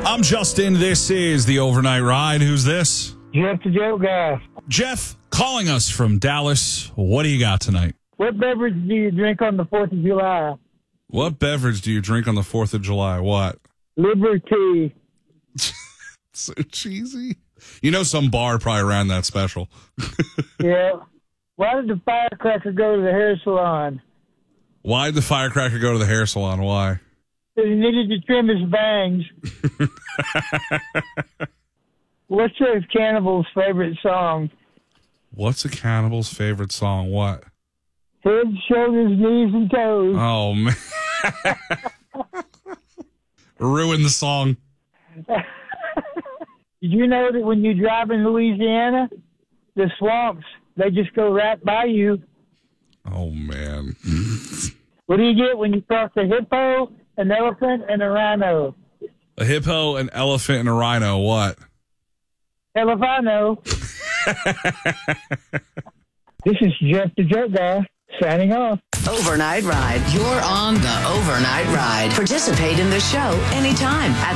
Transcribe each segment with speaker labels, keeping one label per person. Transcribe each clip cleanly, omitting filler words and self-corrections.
Speaker 1: I'm Justin. This is the Overnight Ride. Who's this?
Speaker 2: Jeff the Joke Guy.
Speaker 1: Jeff, calling us from Dallas. What do you got tonight?
Speaker 2: What beverage do you drink on the 4th of July?
Speaker 1: What beverage do you drink on the 4th of July? What?
Speaker 2: Liberty.
Speaker 1: So cheesy. You know some bar probably ran that special.
Speaker 2: Yeah. Why did the firecracker go to the hair salon?
Speaker 1: Why did the firecracker go to the hair salon? Why?
Speaker 2: Because he needed to trim his bangs. What's a cannibal's favorite song?
Speaker 1: What's a cannibal's favorite song? What?
Speaker 2: Head, shoulders, knees, and toes.
Speaker 1: Oh, man. Ruin the song.
Speaker 2: Did you know that when you drive in Louisiana, the swamps, they just go right by you?
Speaker 1: Oh, man.
Speaker 2: What do you get when you cross a hippo, an elephant, and a rhino?
Speaker 1: A hippo, an elephant, and a rhino. What?
Speaker 2: Hell if I know. This is Jeff the Joke Guy, signing off.
Speaker 3: Overnight Ride. You're on the Overnight Ride. Participate in the show anytime at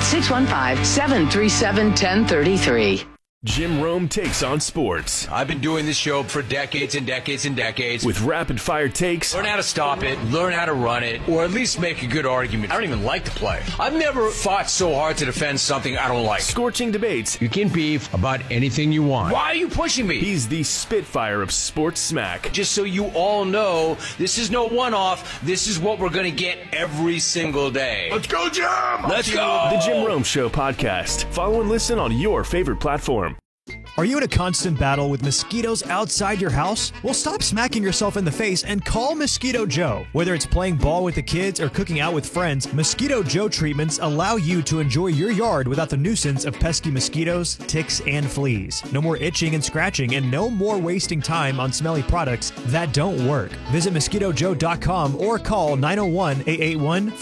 Speaker 3: 615-737-1033.
Speaker 4: Jim Rome takes on sports
Speaker 5: I've been doing this show for decades and decades and decades.
Speaker 4: with rapid-fire takes,
Speaker 5: Learn how to stop it, learn how to run it, or at least make a good argument. I don't even like to play. I've never fought so hard to defend something I don't like.
Speaker 4: scorching debates.
Speaker 5: You can beef about anything you want. Why are you pushing me?
Speaker 4: He's the Spitfire of sports smack.
Speaker 5: Just so you all know, this is no one-off. This is what we're going to get every single day. Let's go, Jim! Let's go!
Speaker 4: The Jim Rome Show podcast. Follow and listen on your favorite platform.
Speaker 6: Are you in a constant battle with mosquitoes outside your house? Well, stop smacking yourself in the face and call Mosquito Joe. Whether it's playing ball with the kids or cooking out with friends, Mosquito Joe treatments allow you to enjoy your yard without the nuisance of pesky mosquitoes, ticks, and fleas. No more itching and scratching, and no more wasting time on smelly products that don't work. Visit MosquitoJoe.com or call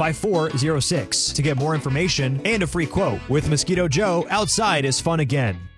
Speaker 6: 901-881-5406 to get more information and a free quote. With Mosquito Joe, outside is fun again.